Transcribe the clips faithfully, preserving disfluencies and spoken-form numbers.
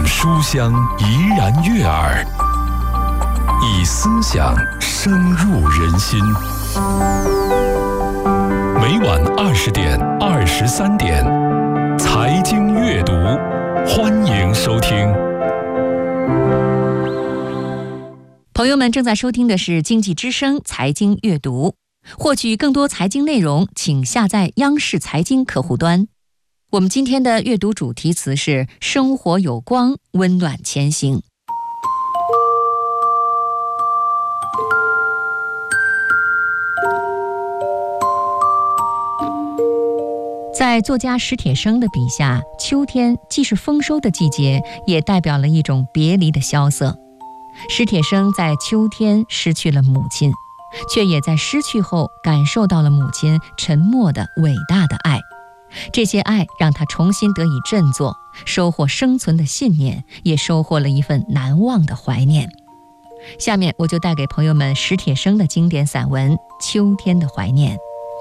书香怡然悦耳，以思想深入人心。每晚二十点、二十三点，财经阅读，欢迎收听。 朋友们正在收听的是经济之声财经阅读，获取更多财经内容，请下载央视财经客户端。我们今天的阅读主题词是生活有光，温暖前行。在作家史铁生的笔下，秋天既是丰收的季节，也代表了一种别离的萧瑟。史铁生在秋天失去了母亲，却也在失去后感受到了母亲沉默的伟大的爱。这些爱让他重新得以振作，收获生存的信念，也收获了一份难忘的怀念。下面我就带给朋友们史铁生的经典散文《秋天的怀念》。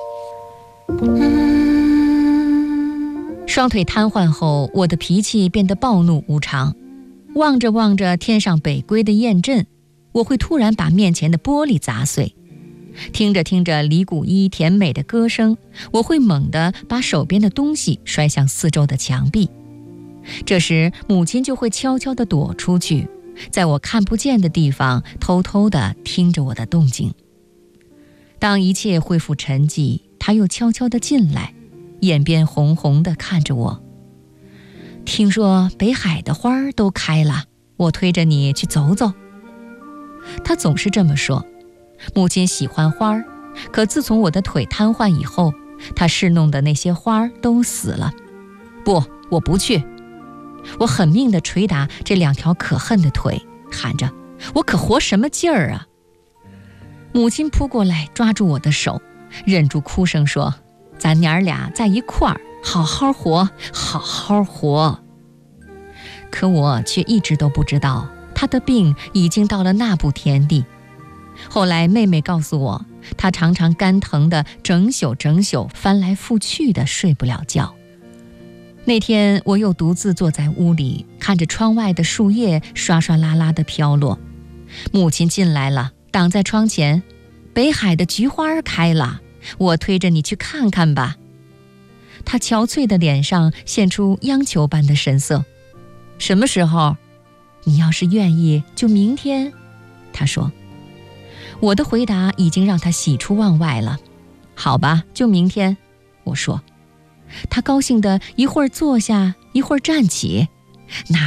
双腿瘫痪后，我的脾气变得暴怒无常。望着望着天上北归的雁阵，我会突然把面前的玻璃砸碎。听着听着李谷一甜美的歌声，我会猛地把手边的东西摔向四周的墙壁。这时母亲就会悄悄地躲出去，在我看不见的地方偷偷地听着我的动静。当一切恢复沉寂，她又悄悄地进来，眼边红红地看着我。听说北海的花儿都开了，我推着你去走走。她总是这么说。母亲喜欢花儿，可自从我的腿瘫痪以后，她侍弄的那些花儿都死了。不，我不去。我狠命地捶打这两条可恨的腿，喊着：我可活什么劲儿啊！母亲扑过来抓住我的手，忍住哭声说：咱娘儿俩在一块儿，好好活，好好活。可我却一直都不知道，她的病已经到了那步田地。后来妹妹告诉我，她常常肝疼的整宿整宿翻来覆去的睡不了觉。那天我又独自坐在屋里，看着窗外的树叶刷刷啦啦的飘落。母亲进来了，挡在窗前：北海的菊花开了，我推着你去看看吧。她憔悴的脸上现出央求般的神色。什么时候？你要是愿意，就明天。她说。我的回答已经让他喜出望外了。好吧，就明天，我说。他高兴的一会儿坐下，一会儿站起。那